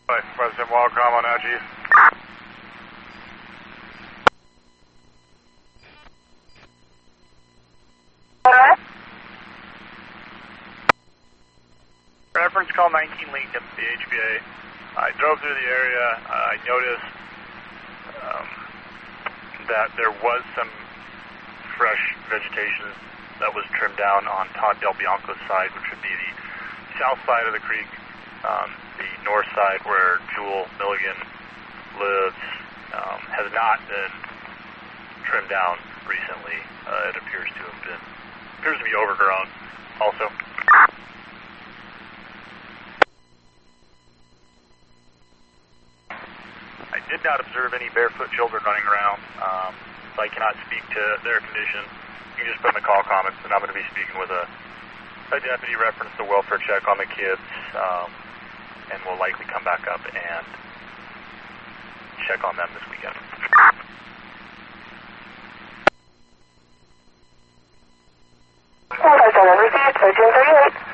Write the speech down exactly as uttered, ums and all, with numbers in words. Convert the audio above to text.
President Wacom on I G. Reference call nineteen Lincoln, the H B A. I drove through the area. Uh, I noticed um, that there was some fresh vegetation that was trimmed down on Todd Del Bianco's side, which would be the south side of the creek. Um, the north side where Jewel Milligan lives um, has not been trimmed down recently. Uh, it appears to have been, appears to be overgrown also. I did not observe any barefoot children running around, um, so I cannot speak to their condition. You can just put in the call comments, and I'm going to be speaking with a, a deputy reference the welfare check on the kids, um, and we'll likely come back up and check on them this weekend. Received, thirteen thirty-eight.